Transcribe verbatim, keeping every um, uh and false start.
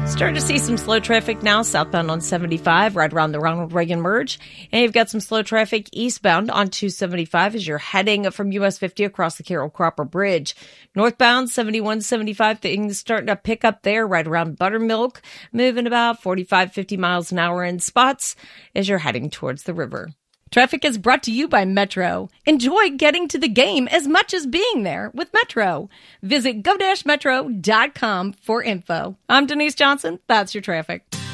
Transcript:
Starting to see some slow traffic now southbound on seventy-five, right around the Ronald Reagan merge. And you've got some slow traffic eastbound on two seventy-five as you're heading from U S fifty across the Carroll Cropper Bridge. Northbound seventy-one seventy-five, things starting to pick up there right around Buttermilk, moving about forty-five, fifty miles an hour in spots as you're heading towards the river. Traffic is brought to you by Metro. Enjoy getting to the game as much as being there with Metro. Visit go dash metro dot com for info. I'm Denise Johnson. That's your traffic.